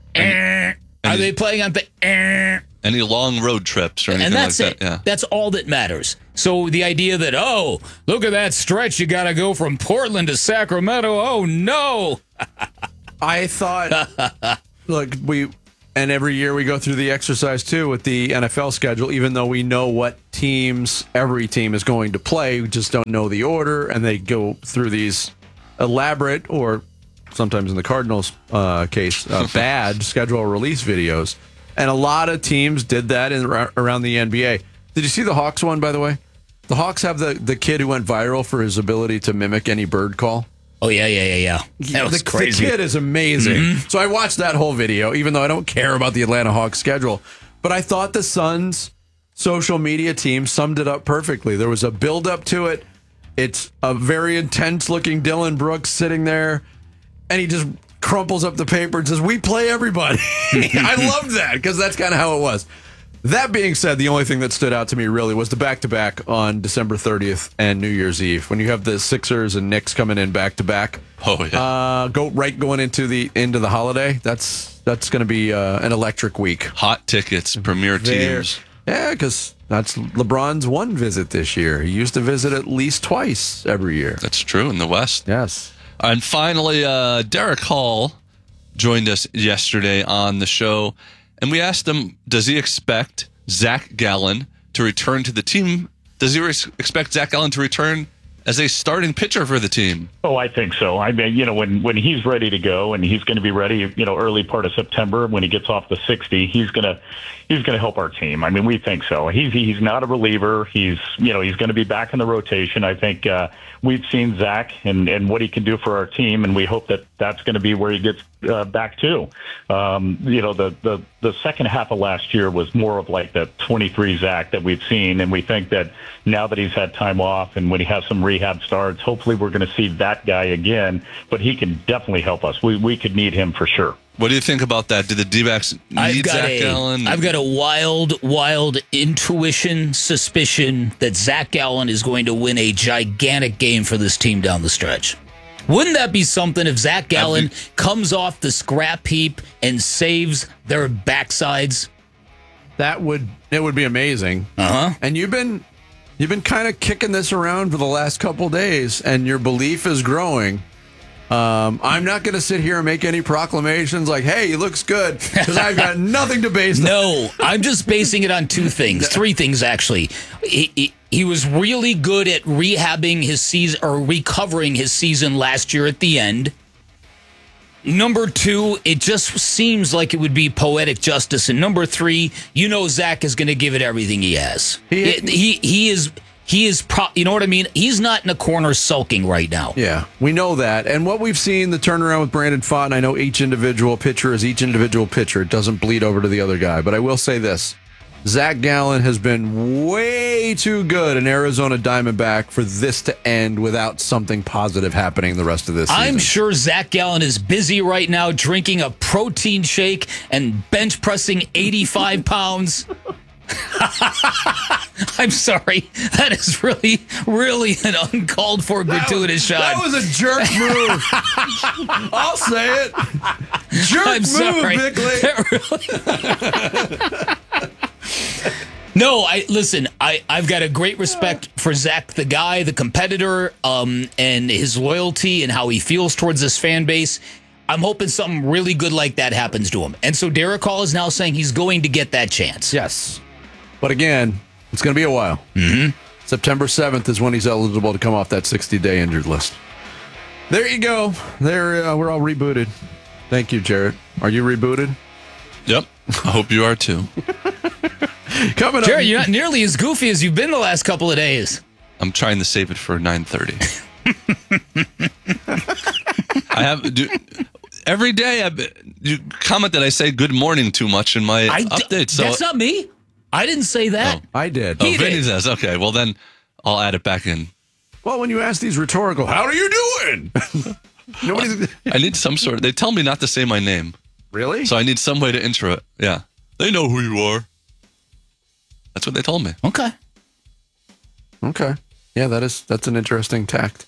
Are they playing on any long road trips or anything and that's like it. that? Yeah. That's all that matters. So the idea that, oh, look at that stretch, you got to go from Portland to Sacramento. Oh, no. I thought, look, every year we go through the exercise too with the NFL schedule, even though we know what teams every team is going to play. We just don't know the order, and they go through these elaborate, or sometimes in the Cardinals case, bad schedule release videos. And a lot of teams did that around the NBA. Did you see the Hawks one, by the way? The Hawks have the kid who went viral for his ability to mimic any bird call. Oh, yeah. That was crazy. The kid is amazing. Mm-hmm. So I watched that whole video, even though I don't care about the Atlanta Hawks schedule. But I thought the Suns' social media team summed it up perfectly. There was a build-up to it. It's a very intense-looking Dylan Brooks sitting there, and he just crumples up the paper and says, "We play everybody." I loved that because that's kind of how it was. That being said, the only thing that stood out to me really was the back-to-back on December 30th and New Year's Eve. When you have the Sixers and Knicks coming in back-to-back, going into the holiday, that's going to be an electric week. Hot tickets, premier teams. Yeah, because that's LeBron's one visit this year. He used to visit at least twice every year. That's true in the West. Yes. And finally, Derek Hall joined us yesterday on the show, and we asked him, does he expect Zach Gallen to return to the team? Does he expect Zach Gallen to return as a starting pitcher for the team? Oh, I think so. I mean, when he's ready to go, and he's going to be ready, early part of September when he gets off the 60, he's going to help our team. I mean, we think so. He's not a reliever. He's going to be back in the rotation. I think we've seen Zach and what he can do for our team, and we hope that that's going to be where he gets back to. The second half of last year was more of like the 23 Zach that we've seen, and we think that now that he's had time off and when he has some rehab starts, hopefully we're going to see that guy again, but he can definitely help us. We could need him for sure. What do you think about that? Do the D-backs need Zach Gallen? I've got a wild intuition, suspicion that Zach Gallen is going to win a gigantic game for this team down the stretch. Wouldn't that be something if Zach Gallen comes off the scrap heap and saves their backsides? It would be amazing. And you've been kind of kicking this around for the last couple days, and your belief is growing. I'm not going to sit here and make any proclamations like, "Hey, he looks good," because I've got nothing to base that. No, I'm just basing it on three things actually. He was really good at rehabbing his season or recovering his season last year at the end. Number two, it just seems like it would be poetic justice. And number three, Zach is going to give it everything he has. He is, you know what I mean? He's not in a corner sulking right now. Yeah, we know that. And what we've seen, the turnaround with Brandon Pfaadt, and I know each individual pitcher is each individual pitcher. It doesn't bleed over to the other guy. But I will say this. Zach Gallen has been way too good in Arizona Diamondback for this to end without something positive happening the rest of this season. I'm sure Zach Gallen is busy right now drinking a protein shake and bench pressing 85 pounds. I'm sorry. That is really, really an uncalled for gratuitous shot. That was a jerk move. I'll say it. Jerk move, Bickley. No, I've got a great respect for Zach, the guy, the competitor, and his loyalty and how he feels towards this fan base. I'm hoping something really good like that happens to him. And so Derek Hall is now saying he's going to get that chance. Yes. But again, it's going to be a while. Mm-hmm. September 7th is when he's eligible to come off that 60-day injured list. There you go. We're all rebooted. Thank you, Jarrett. Are you rebooted? Yep. I hope you are too. Coming up. Jarrett, you're not nearly as goofy as you've been the last couple of days. I'm trying to save it for 9:30. Every day you comment that I say good morning too much in my updates. So that's not me. I didn't say that. Oh, I did. Oh, Vinny says. Okay, well then I'll add it back in. Well, when you ask these rhetorical, how are you doing? I need some sort of, they tell me not to say my name. Really? So I need some way to intro it. Yeah. They know who you are. That's what they told me. Okay. Yeah, that's an interesting tact.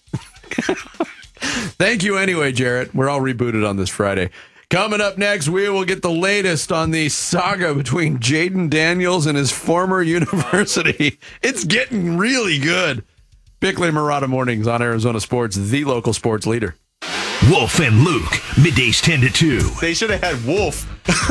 Thank you anyway, Jarrett. We're all rebooted on this Friday. Coming up next, we will get the latest on the saga between Jaden Daniels and his former university. It's getting really good. Bickley and Marotta Mornings on Arizona Sports, the local sports leader. Wolf and Luke, middays 10 to 2. They should have had Wolf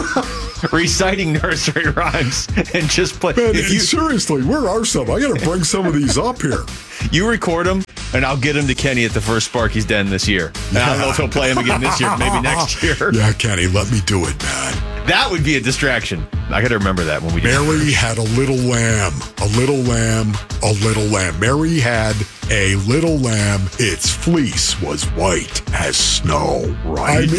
reciting nursery rhymes and just play. Man, seriously, where are some? I got to bring some of these up here. You record them, and I'll get them to Kenny at the first Sparky's Den this year. And I don't know if he'll play them again this year, maybe next year. Yeah, Kenny, let me do it, man. That would be a distraction. I got to remember that when we do. Mary had a little lamb, a little lamb, a little lamb. Mary had a little lamb. Its fleece was white as snow, right? I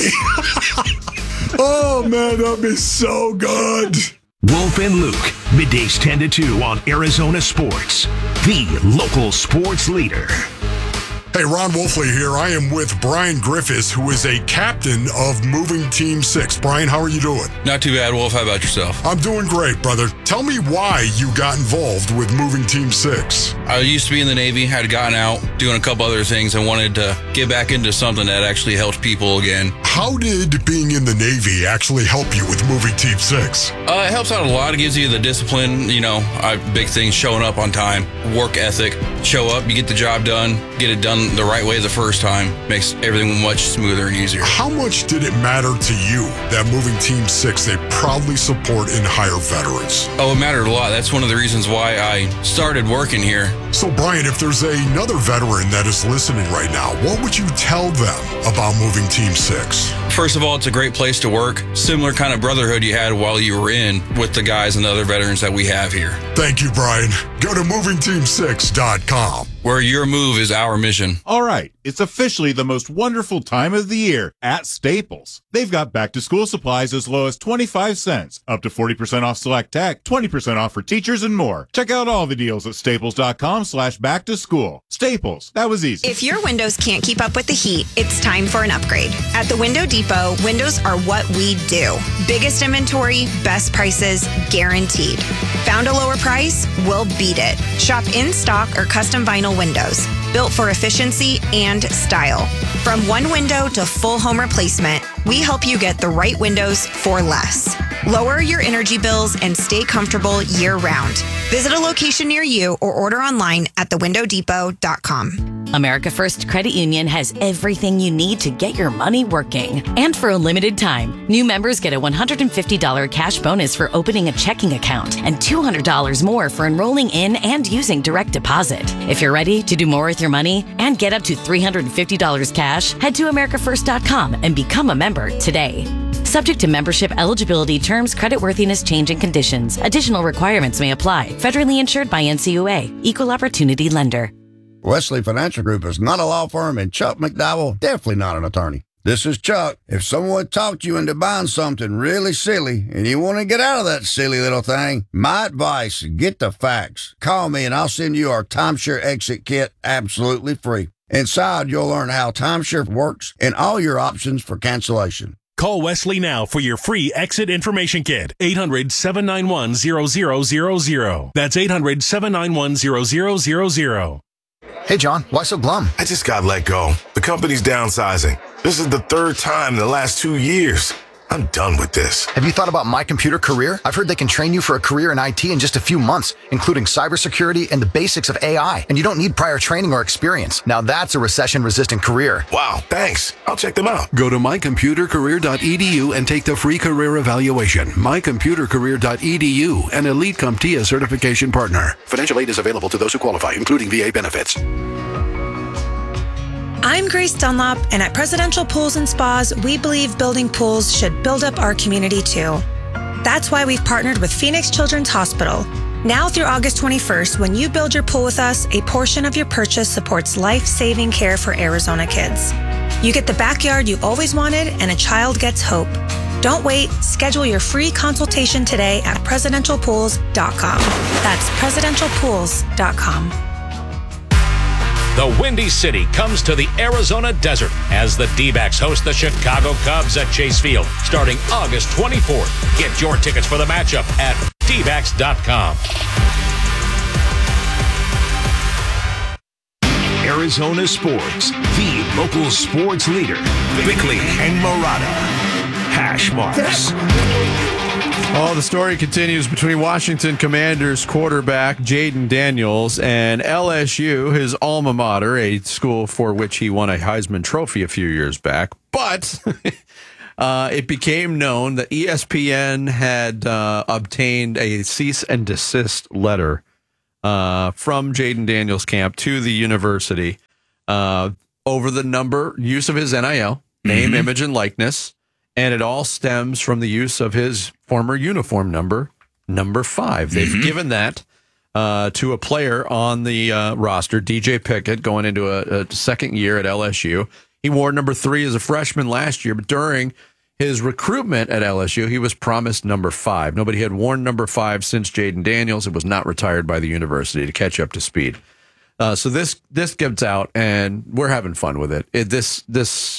mean, oh, man, that'd be so good. Wolf and Luke, middays 10 to 2 on Arizona Sports, the local sports leader. Hey, Ron Wolfley here. I am with Brian Griffiths, who is a captain of Moving Team 6. Brian, how are you doing? Not too bad, Wolf. How about yourself? I'm doing great, brother. Tell me why you got involved with Moving Team 6. I used to be in the Navy, had gotten out, doing a couple other things, and wanted to get back into something that actually helped people again. How did being in the Navy actually help you with Moving Team 6? It helps out a lot. It gives you the discipline, big things, showing up on time, work ethic, show up, you get the job done, get it done the right way the first time, makes everything much smoother and easier. How much did it matter to you that Moving Team 6, they proudly support and hire veterans? Oh, it mattered a lot. That's one of the reasons why I started working here. So, Brian, if there's another veteran that is listening right now, what would you tell them about Moving Team 6? First of all, it's a great place to work. Similar kind of brotherhood you had while you were in with the guys and the other veterans that we have here. Thank you, Brian. Go to movingteam6.com. Where your move is our mission. All right, it's officially the most wonderful time of the year at Staples. They've got back-to-school supplies as low as 25 cents, up to 40% off select tech, 20% off for teachers, and more. Check out all the deals at staples.com/back-to-school. Staples, that was easy. If your windows can't keep up with the heat, it's time for an upgrade. At the Window Depot, windows are what we do. Biggest inventory, best prices, guaranteed. Found a lower price? We'll beat it. Shop in stock or custom vinyl windows, built for efficiency and style. From one window to full home replacement, we help you get the right windows for less. Lower your energy bills and stay comfortable year-round. Visit a location near you or order online at thewindowdepot.com. America First Credit Union has everything you need to get your money working. And for a limited time, new members get a $150 cash bonus for opening a checking account and $200 more for enrolling in and using direct deposit. If you're ready to do more with your money and get up to $350 cash, head to americafirst.com and become a member today. Subject to membership eligibility, terms, creditworthiness, change, and conditions. Additional requirements may apply. Federally insured by NCUA. Equal Opportunity Lender. Wesley Financial Group is not a law firm, and Chuck McDowell, definitely not an attorney. This is Chuck. If someone talked you into buying something really silly and you want to get out of that silly little thing, my advice, get the facts. Call me and I'll send you our timeshare exit kit absolutely free. Inside, you'll learn how timeshare works and all your options for cancellation. Call Wesley now for your free exit information kit. 800-791-0000. That's 800-791-0000. Hey, John, why so glum? I just got let go. The company's downsizing. This is the third time in the last 2 years. I'm done with this. Have you thought about My Computer Career? I've heard they can train you for a career in IT in just a few months, including cybersecurity and the basics of AI. And you don't need prior training or experience. Now that's a recession-resistant career. Wow, thanks. I'll check them out. Go to mycomputercareer.edu and take the free career evaluation. Mycomputercareer.edu, an Elite CompTIA certification partner. Financial aid is available to those who qualify, including VA benefits. I'm Grace Dunlop, and at Presidential Pools and Spas, we believe building pools should build up our community too. That's why we've partnered with Phoenix Children's Hospital. Now through August 21st, when you build your pool with us, a portion of your purchase supports life-saving care for Arizona kids. You get the backyard you always wanted, and a child gets hope. Don't wait. Schedule your free consultation today at presidentialpools.com. That's presidentialpools.com. The Windy City comes to the Arizona desert as the D-backs host the Chicago Cubs at Chase Field starting August 24th. Get your tickets for the matchup at dbacks.com. Arizona Sports, the local sports leader. Bickley and Marotta. Hash marks. Oh, the story continues between Washington Commanders quarterback Jaden Daniels and LSU, his alma mater, a school for which he won a Heisman Trophy a few years back. But it became known that ESPN had obtained a cease and desist letter from Jaden Daniels' camp to the university over the use of his NIL, name, image, and likeness. And it all stems from the use of his former uniform number 5. They've given that to a player on the roster, DJ Pickett, going into a second year at LSU. He wore number 3 as a freshman last year, but during his recruitment at LSU, he was promised number 5. Nobody had worn number 5 since Jaden Daniels. It was not retired by the university to catch up to speed. So this gets out, and we're having fun with it. This